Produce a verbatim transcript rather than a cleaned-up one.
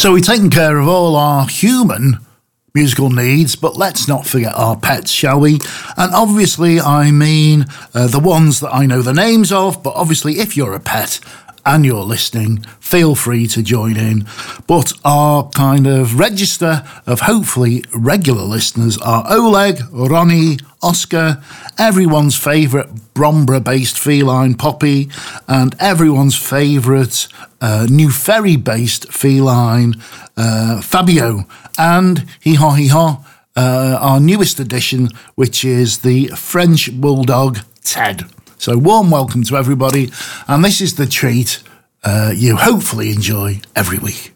So we've taken care of all our human musical needs, but let's not forget our pets, shall we? And obviously, I mean uh, the ones that I know the names of, but obviously, if you're a pet and you're listening, feel free to join in. But our kind of register of hopefully regular listeners are Oleg, Ronnie, Oscar, everyone's favourite Bromborough-based feline Poppy, and everyone's favourite uh, New Ferry-based feline uh, Fabio, and hee-haw hee-haw, uh, our newest addition, which is the French Bulldog Ted. So warm welcome to everybody, and this is the treat uh, you hopefully enjoy every week.